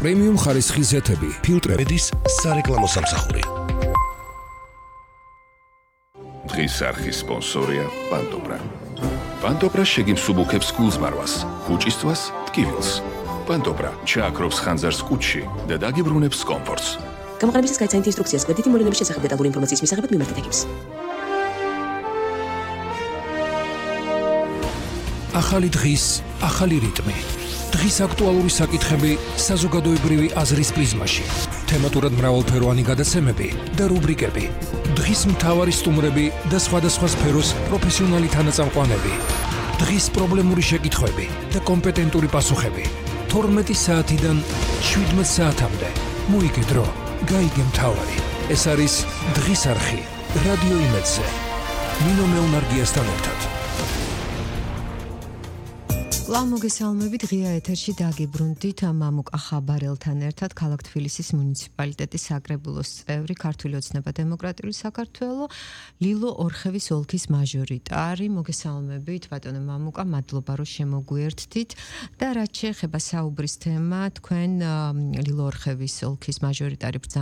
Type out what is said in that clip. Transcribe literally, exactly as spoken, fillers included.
პრემიუმ ხარისხის ზეთები, ფილტრების სარეკლამო სამსახური. დღის არხის სპონსორია პანტოპრა. პანტოპრა შეგიმსუბუქებს გულზმარვას, გუჭისთვას, ტკივილს. პანტოპრა ჩააქრობს ხანძარს კუჭში და დაგიბრუნებს კომფორტს. გამოყენებისას გაიცანით ინსტრუქციას გვერდითი მოვლენების შესახებ დეტალური ინფორმაციის მისაღებად მიმართეთ ეკიპს. ახალი დღის, ახალი რიტმი. დღის აქტუალური საკითხები საზოგადოებრივი აზრის პრიზმაში. თემატურად მრავალფეროვანი გადაცემები და რუბრიკები. დღის მთავარი სტუმრები და სხვადასხვა სფეროს პროფესიონალი თანაწამყვანები. დღის პრობლემური შეკითხვები და კომპეტენტური პასუხები. თორმეტი საათიდან შვიდმეტ საათამდე. მოიგე დრო, გაიგე მთავარი. ეს არის დღის არხი რადიო იმედზე. ნინო მელნარგიასთან ერთად. კვლავ მოგესალმებით, ღია ეთერში დაგიბრუნდით მამუკა ხაბარელთან ერთად, ქალაქ თბილისის მუნიციპალიტეტის საკრებულოს წევრი, ქართული ოცნება დემოკრატიული საქართველო, ლილო ორხევის ოლქის მაჟორიტარი. მოგესალმებით, ბატონო მამუკა, მადლობა რომ შემოგვიერთდით და რაც შეეხება საუბრის თემა, თქვენ ლილო ორხევის ოლქის მაჟორიტარი